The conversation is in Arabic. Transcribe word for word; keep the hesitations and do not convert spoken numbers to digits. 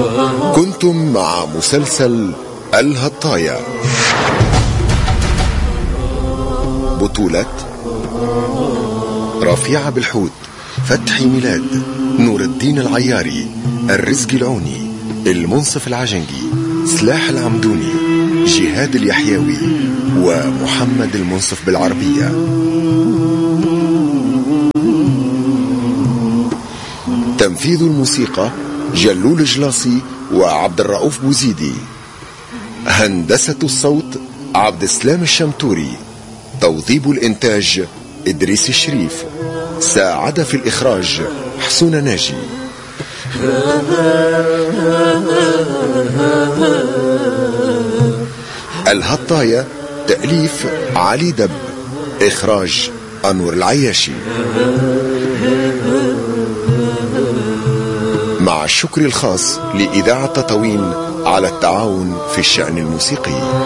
كنتم مع مسلسل الهطاية، بطولة رفيعة بالحوت، فتحي ميلاد، نور الدين العياري، الرزق العوني، المنصف العجنجي، سلاح العمدوني، جهاد اليحيوي، ومحمد المنصف بالعربية. تنفيذ الموسيقى جلول جلاصي وعبد الرؤوف بوزيدي. هندسة الصوت عبد السلام الشمتوري. توظيب الإنتاج إدريس الشريف. ساعد في الإخراج حسون ناجي. الهطاية تأليف علي دب، إخراج أنور العياشي، مع الشكر الخاص لإذاعة تطاوين على التعاون في الشأن الموسيقي.